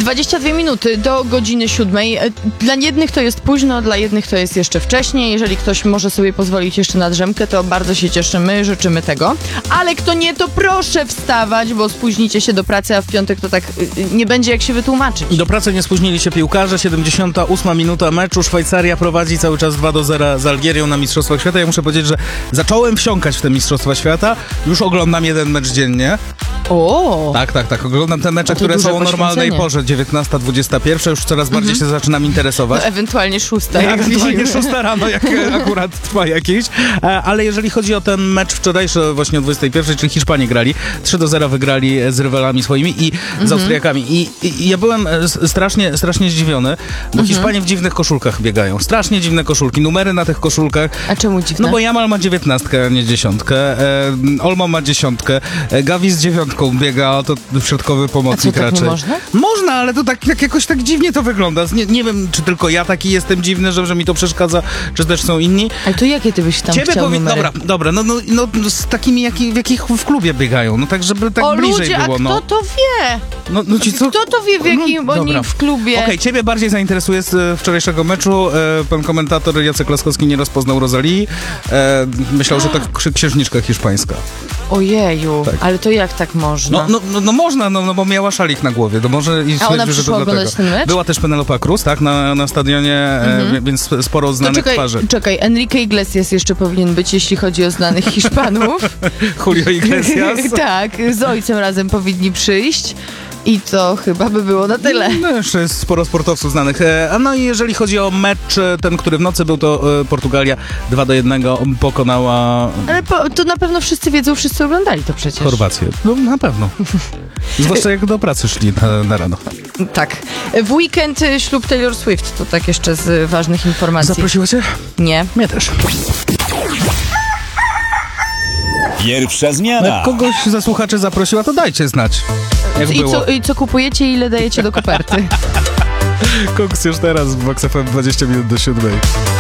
22 minuty do godziny 7. Dla jednych to jest późno, dla jednych to jest jeszcze wcześniej. Jeżeli ktoś może sobie pozwolić jeszcze na drzemkę, to bardzo się cieszymy, życzymy tego. Ale kto nie, to proszę wstawać, bo spóźnicie się do pracy, a w piątek to tak nie będzie jak się wytłumaczyć. Do pracy nie spóźnili się piłkarze. 78 minuta meczu. Szwajcaria prowadzi cały czas 2-0 z Algierią na Mistrzostwach Świata. Ja muszę powiedzieć, że zacząłem wsiąkać w te Mistrzostwa Świata. Już oglądam jeden mecz dziennie. O! Tak. Oglądam te mecze, które są o normalnej porze. 19-21. Już coraz bardziej się zaczynam interesować. No, ewentualnie 6, jak ewentualnie widzimy. 6 rano, jak akurat trwa jakiś. Ale jeżeli chodzi o ten mecz wczorajszy, właśnie o 21, czyli Hiszpanie grali. 3-0 wygrali z rywalami swoimi i z Austriakami. I ja byłem strasznie zdziwiony, bo Hiszpanie w dziwnych koszulkach biegają. Strasznie dziwne koszulki. Numery na tych koszulkach. A czemu dziwne? No bo Jamal ma 19, a nie 10. Olmo ma 10. Gavi z 9 biega, to środkowy pomocnik tak raczej. Nie można? Można, ale to tak jakoś tak dziwnie to wygląda. Nie wiem, czy tylko ja taki jestem dziwny, że mi to przeszkadza, czy też są inni. Ale to jakie ty byś tam chciał numery? Dobra, no z takimi, w jakich w klubie biegają, no tak, żeby tak bliżej ludzie, było. A kto to wie? Kto to wie, w jakim oni w klubie? Okej, ciebie bardziej zainteresuje z wczorajszego meczu. Pan komentator Jacek Laskowski nie rozpoznał Rozalii. Myślał, że to księżniczka hiszpańska. Ojeju, tak. Ale to jak tak można? No można, bo miała szalik na głowie. To może i a ona że przyszła oglądać ten mecz? Była też Penelope Cruz, tak, na stadionie, więc sporo znanych twarzy. Czekaj, Enrique Iglesias jeszcze powinien być, jeśli chodzi o znanych Hiszpanów. Julio Iglesias. Tak, z ojcem razem powinni przyjść. I to chyba by było na tyle. No, jeszcze jest sporo sportowców znanych. No i jeżeli chodzi o mecz, ten, który w nocy był, to Portugalia 2-1 pokonała... Ale to na pewno wszyscy wiedzą, wszyscy oglądali to przecież. Chorwację. No na pewno. Zwłaszcza jak do pracy szli na rano. Tak. W weekend ślub Taylor Swift, to tak jeszcze z ważnych informacji. Zaprosiła cię? Nie. Mnie też. Pierwsza zmiana. Jak kogoś ze słuchaczy zaprosiła, to dajcie znać. I co kupujecie i ile dajecie do koperty? Koks już teraz w Vox FM 20 minut do 7.